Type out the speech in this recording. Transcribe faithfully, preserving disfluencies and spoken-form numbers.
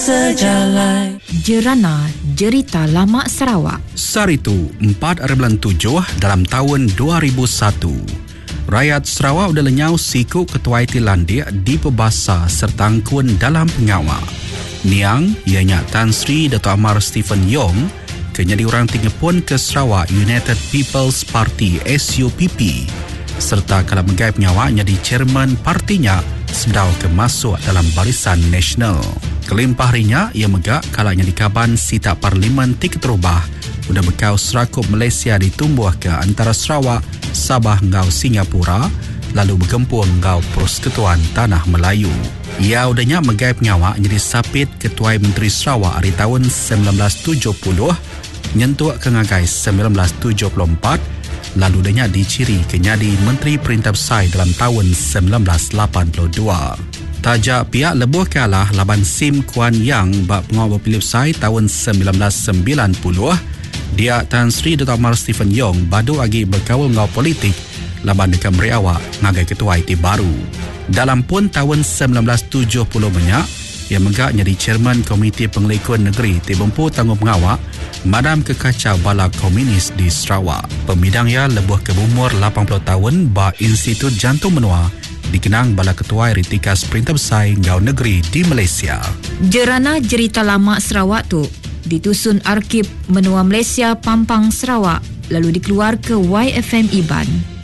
sejalan. Jerana Jerita Lama Sarawak. Saritu empat bulan tujuh dalam tahun dua ribu satu. Rakyat Sarawak udah lenyau siku ketua I T landik di pebasa serta angkun dalam pengawal. Niang, ianya Tan Sri Dato' Amar Stephen Yong, kenyadi orang tinggi pun ke Sarawak United People's Party S U P P, serta kalau megai penyawa jadi chairman partinya sedau ke masuk dalam barisan nasional. Kelimpah harinya, ia megak kalanya di kaban sita parlimen tik terubah udah bekau serakup Malaysia ditumbuh ke antara Sarawak, Sabah ngau Singapura, lalu bergempur ngau Persekutuan Tanah Melayu. Ia udahnya megai pengawak jadi sapit Ketua Menteri Sarawak hari tahun sembilan belas tujuh puluh, nyentuh ke ngagai sembilan belas tujuh puluh empat, lalu udahnya diciri kenyadi Menteri Perintah Besar dalam tahun sembilan belas lapan puluh dua. Tajak pihak lebuh kalah laban Sim Kuan Yang bak pengawal Pilih Besar tahun sembilan belas sembilan puluh, dia Tan Sri Dato' Amar Stephen Yong badu lagi berkawal ngau politik laban dekat meriawak ngagai ketua I T baru. Dalam pun tahun sembilan belas tujuh puluh banyak, ia megak jadi chairman Komiti Pengelikun Negeri Tibumpu Tanggung Pengawak Madam Kekacau Bala Komunis di Sarawak. Pemidang ia lebuh ke umur lapan puluh tahun ba Institut Jantung Menua dikenang bala ketua Ritikas Perintah Besar Ngau Negeri di Malaysia. Jerana Jerita Lama Sarawak tu ditusun Arkib Menua Malaysia Pampang Sarawak lalu dikeluar ke Y F M Iban.